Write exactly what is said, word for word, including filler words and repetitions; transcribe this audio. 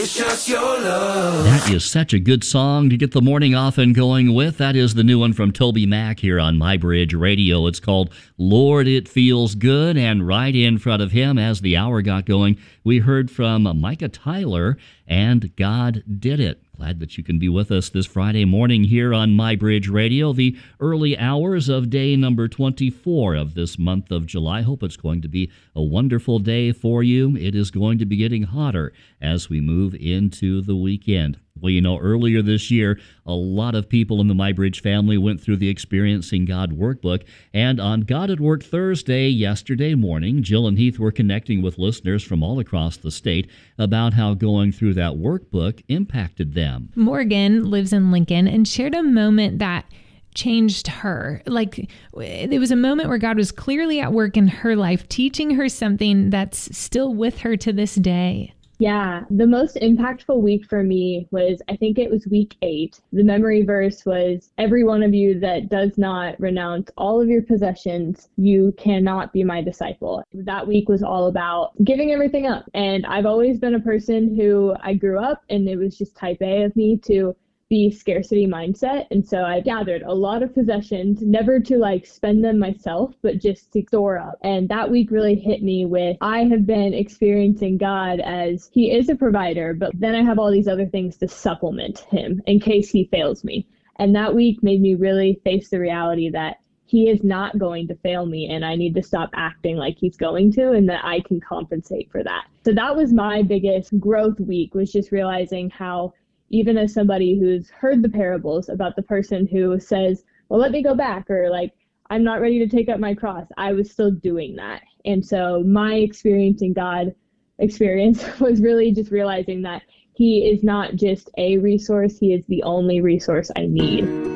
It's just your love. That is such a good song to get the morning off and going with. That is the new one from Toby Mac here on My Bridge Radio. It's called Lord, It Feels Good. And right in front of him, as the hour got going, we heard from Micah Tyler and God Did It. Glad that you can be with us this Friday morning here on My Bridge Radio, the early hours of day number twenty-four of this month of July. Hope it's going to be a wonderful day for you. It is going to be getting hotter as we move into the weekend. Well, you know, earlier this year, a lot of people in the MyBridge family went through the Experiencing God workbook, and on God at Work Thursday, yesterday morning, Jill and Heath were connecting with listeners from all across the state about how going through that workbook impacted them. Morgan lives in Lincoln and shared a moment that changed her. Like, it was a moment where God was clearly at work in her life, teaching her something that's still with her to this day. Yeah, the most impactful week for me was, I think it was week eight. The memory verse was, every one of you that does not renounce all of your possessions, you cannot be my disciple. That week was all about giving everything up. And I've always been a person who, I grew up and it was just type A of me to be scarcity mindset. And so I gathered a lot of possessions, never to like spend them myself, but just to store up. And that week really hit me with, I have been experiencing God as he is a provider, but then I have all these other things to supplement him in case he fails me. And that week made me really face the reality that he is not going to fail me, and I need to stop acting like he's going to, and that I can compensate for that. So that was my biggest growth week, was just realizing how, even as somebody who's heard the parables about the person who says, well, let me go back, or like, I'm not ready to take up my cross, I was still doing that. And so my Experiencing God experience was really just realizing that he is not just a resource, he is the only resource I need.